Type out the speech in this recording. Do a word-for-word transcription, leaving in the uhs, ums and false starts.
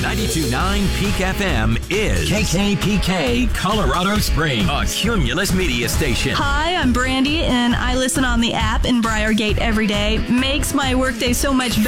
ninety-two point nine Peak F M is K K P K Colorado Springs, a Cumulus media station. Hi, I'm Brandy, and I listen on the app in Briargate every day. Makes my workday so much better.